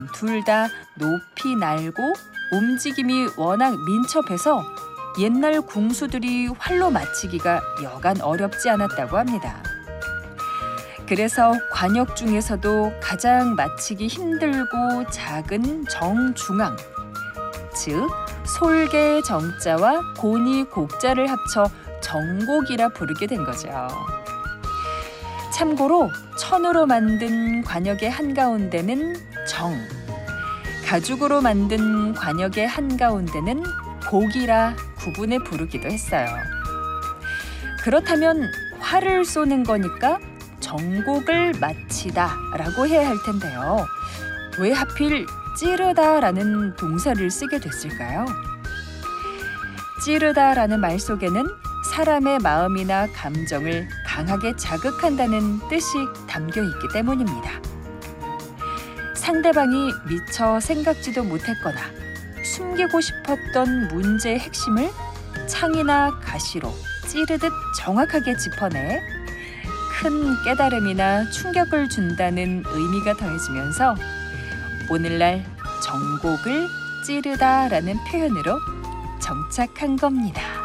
둘 다 높이 날고 움직임이 워낙 민첩해서 옛날 궁수들이 활로 맞히기가 여간 어렵지 않았다고 합니다. 그래서 관역 중에서도 가장 맞히기 힘들고 작은 정중앙, 즉 솔개 정자와 고니 곡자를 합쳐 정곡이라 부르게 된 거죠. 참고로 천으로 만든 관역의 한가운데는 정, 가죽으로 만든 관역의 한가운데는 곡이라 구분해 부르기도 했어요. 그렇다면 활을 쏘는 거니까 정곡을 마치다 라고 해야 할 텐데요. 왜 하필 찌르다 라는 동사를 쓰게 됐을까요? 찌르다 라는 말 속에는 사람의 마음이나 감정을 강하게 자극한다는 뜻이 담겨 있기 때문입니다. 상대방이 미처 생각지도 못했거나 숨기고 싶었던 문제의 핵심을 창이나 가시로 찌르듯 정확하게 짚어내 큰 깨달음이나 충격을 준다는 의미가 더해지면서 오늘날 정곡을 찌르다라는 표현으로 정착한 겁니다.